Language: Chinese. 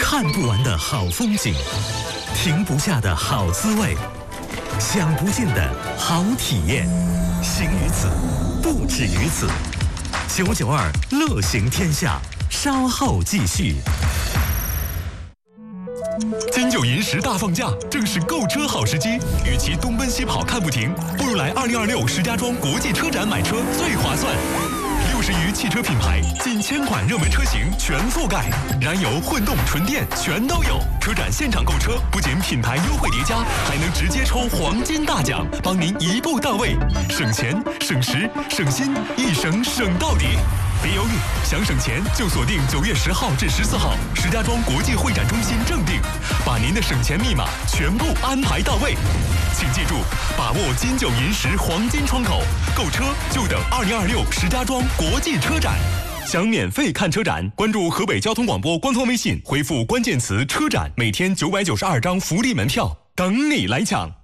看不完的好风景，停不下的好滋味，享不尽的好体验。行于此，不止于此。992乐行天下，稍后继续。金九银十大放假，正是购车好时机。与其东奔西跑看不停，不如来2026石家庄国际车展买车最划算。60余汽车品牌，近1000款热门车型全覆盖，燃油、混动、纯电全都有。车展现场购车，不仅品牌优惠叠加，还能直接抽黄金大奖，帮您一步到位，省钱、省时、省心，一省省到底。别犹豫，想省钱就锁定9月10号至14号，石家庄国际会展中心正定，把您的省钱密码全部安排到位。请记住，把握金九银十黄金窗口，购车就等2026石家庄国际车展。想免费看车展，关注河北交通广播官方微信，回复关键词“车展”，每天992张福利门票等你来抢。